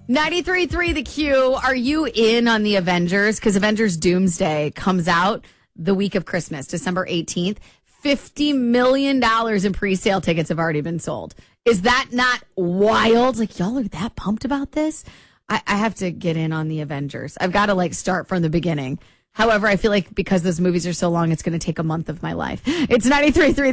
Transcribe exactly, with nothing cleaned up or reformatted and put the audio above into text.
ninety-three point three The Q. Are you in on the Avengers? Because Avengers Doomsday comes out the week of Christmas, December eighteenth. fifty million dollars in pre-sale tickets have already been sold. Is that not wild? Like, y'all are that pumped about this? I, I have to get in on the Avengers. I've got to, like, start from the beginning. However, I feel like because those movies are so long, it's going to take a month of my life. It's ninety-three point three